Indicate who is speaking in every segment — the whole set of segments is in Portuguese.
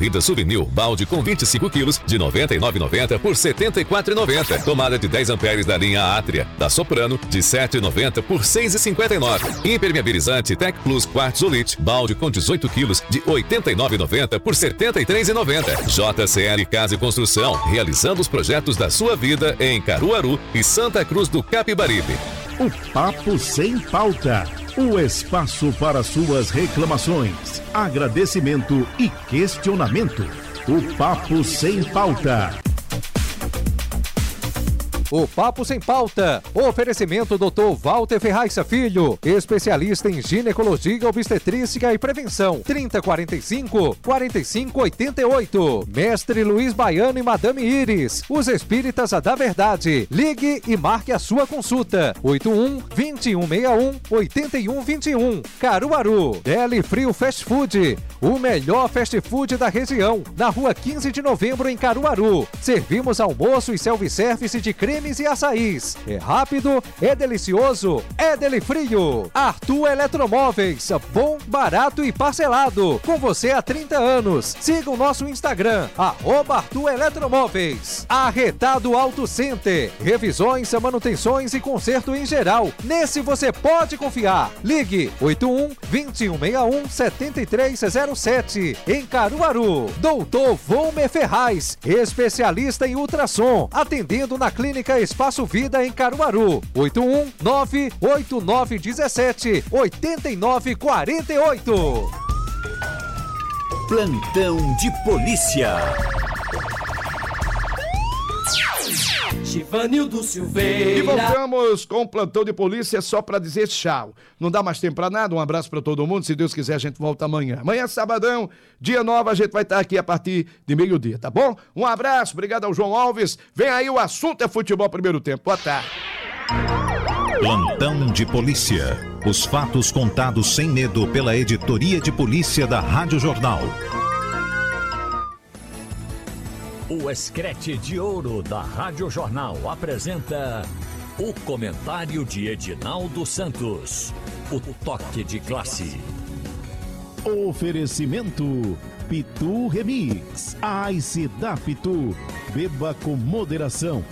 Speaker 1: corrida Souvenir, balde com 25 quilos de R$ 99,90 por R$ 74,90. Tomada de 10 amperes da linha Atria, da Soprano, de R$ 7,90 por R$ 6,59. Impermeabilizante Tec Plus Quartzolite, balde com 18 quilos de R$ 89,90 por R$ 73,90. JCL Casa e Construção, realizando os projetos da sua vida em Caruaru e Santa Cruz do Capibaribe.
Speaker 2: O Papo Sem Pauta. O espaço para suas reclamações, agradecimento e questionamento. O Papo Sem Pauta.
Speaker 3: O Papo Sem Pauta. Oferecimento Dr. Walter Ferraiça Filho, especialista em ginecologia, obstetrícia e prevenção. 3045-4588. Mestre Luiz Baiano e Madame Iris, os espíritas da verdade. Ligue e marque a sua consulta. 81-2161-8121. Caruaru. Deli Frio Fast Food, o melhor fast food da região. Na rua 15 de novembro, em Caruaru. Servimos almoço e self-service de creme e açaís. É rápido, é delicioso, é Deli Frio. Arthur Eletromóveis, bom, barato e parcelado. Com você há 30 anos. Siga o nosso Instagram, @Arthur Eletromóveis. Arretado Auto Center, revisões, manutenções e conserto em geral. Nesse você pode confiar. Ligue 81-2161-7307 em Caruaru. Doutor Volmer Ferraz, especialista em ultrassom, atendendo na Clínica Espaço Vida em Caruaru. 81-98917-8948.
Speaker 4: Plantão de polícia.
Speaker 5: Givanildo Silveira.
Speaker 6: E voltamos com o plantão de polícia só para dizer tchau. Não dá mais tempo para nada. Um abraço para todo mundo. Se Deus quiser, a gente volta amanhã. Amanhã, sabadão, dia 9, a gente vai estar aqui a partir de meio-dia, tá bom? Um abraço, obrigado ao João Alves. Vem aí, o assunto é futebol primeiro tempo. Boa tarde.
Speaker 7: Plantão de polícia. Os fatos contados sem medo pela editoria de polícia da Rádio Jornal.
Speaker 4: O Escrete de Ouro da Rádio Jornal apresenta o comentário de Edinaldo Santos. O toque de classe.
Speaker 2: Oferecimento Pitu Remix. Ice da Pitu. Beba com moderação.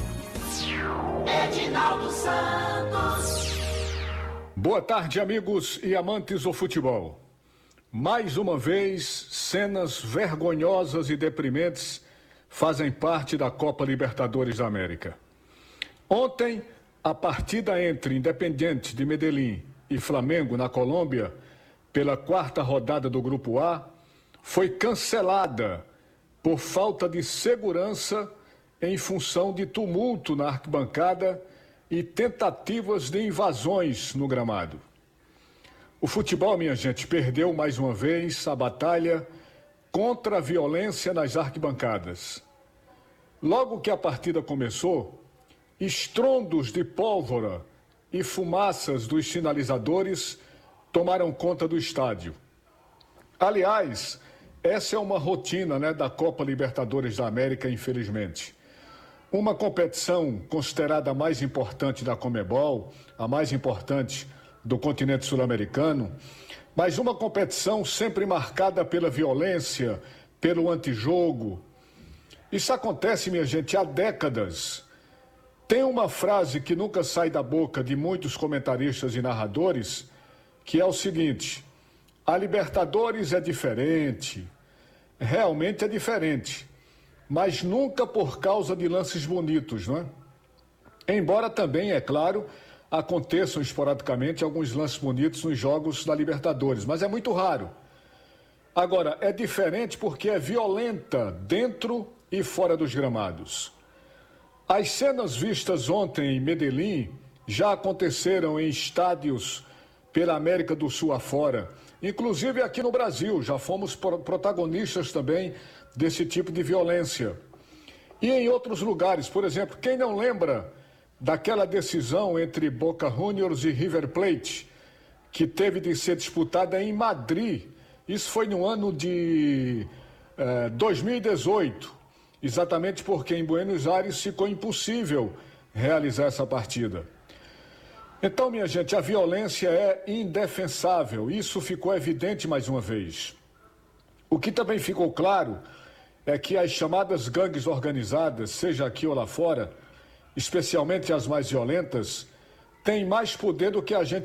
Speaker 5: Edinaldo Santos.
Speaker 8: Boa tarde, amigos e amantes do futebol. Mais uma vez, cenas vergonhosas e deprimentes fazem parte da Copa Libertadores da América. Ontem, a partida entre Independiente de Medellín e Flamengo na Colômbia, pela quarta rodada do Grupo A, foi cancelada por falta de segurança em função de tumulto na arquibancada e tentativas de invasões no gramado. O futebol, minha gente, perdeu mais uma vez a batalha contra a violência nas arquibancadas. Logo que a partida começou, estrondos de pólvora e fumaças dos sinalizadores tomaram conta do estádio. Aliás, essa é uma rotina, da Copa Libertadores da América, infelizmente. Uma competição considerada a mais importante da Conmebol, a mais importante do continente sul-americano, mas uma competição sempre marcada pela violência, pelo antijogo. Isso acontece, minha gente, há décadas. Tem uma frase que nunca sai da boca de muitos comentaristas e narradores, que é o seguinte: a Libertadores é diferente, realmente é diferente, mas nunca por causa de lances bonitos, não é? Embora também, é claro, aconteçam esporadicamente alguns lances bonitos nos jogos da Libertadores, mas é muito raro. Agora, é diferente porque é violenta dentro e fora dos gramados. As cenas vistas ontem em Medellín já aconteceram em estádios pela América do Sul afora, inclusive aqui no Brasil, já fomos protagonistas também desse tipo de violência. E em outros lugares, por exemplo, quem não lembra daquela decisão entre Boca Juniors e River Plate, que teve de ser disputada em Madrid. Isso foi no ano de 2018, exatamente porque em Buenos Aires ficou impossível realizar essa partida. Então, minha gente, a violência é indefensável, isso ficou evidente mais uma vez. O que também ficou claro é que as chamadas gangues organizadas, seja aqui ou lá fora, especialmente as mais violentas, têm mais poder do que a gente